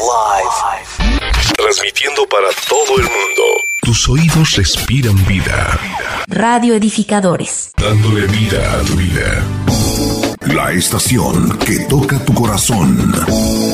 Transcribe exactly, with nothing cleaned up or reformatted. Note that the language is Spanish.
Live. Transmitiendo para todo el mundo. Tus oídos respiran vida. Radio Edificadores. Dándole vida a tu vida. La estación que toca tu corazón.